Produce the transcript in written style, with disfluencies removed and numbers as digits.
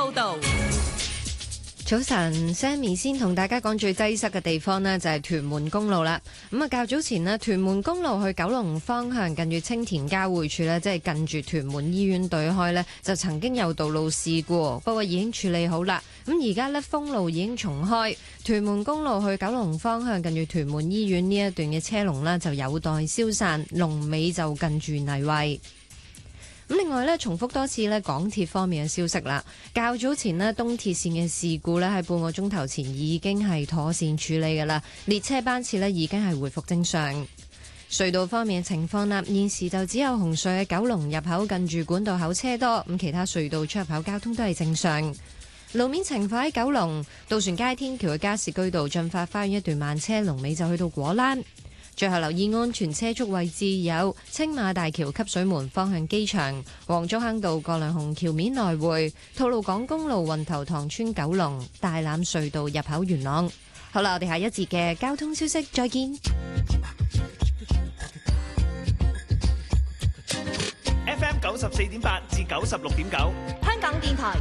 報道。 早晨 ，Sammy 先同大家講最擠塞嘅地方呢，就係屯門公路啦。咁啊，較早前呢，屯門公路去九龍方向近住青田交匯處呢，即係近住屯門醫院對開呢，就曾經有道路事故，不過已經處理好啦。咁而家呢，封路已經重開，屯門公路去九龍方向近住屯門醫院呢一段嘅車龍呢，就有待消散，龍尾就近住泥圍。咁另外咧，重複多次咧，港鐵方面嘅消息啦。較早前呢，東鐵線嘅事故咧，喺半個鐘頭前已經係妥善處理㗎啦，列車班次咧已經係回復正常。隧道方面嘅情況啦，現時就只有紅隧嘅九龍入口近住管道口車多，咁其他隧道出入口交通都係正常。路面情況喺九龍渡船街天橋嘅加士居道進發花園一段慢車，龍尾就去到果欄。最後留意安全車速位置有青馬大橋汲水門方向機場、黃竹坑道葛量洪橋面來回、吐露港公路運頭塘村九龍、大欖隧道入口元朗。好啦，我哋下一節嘅交通消息再見。 FM 94.8至96.9， 香港電台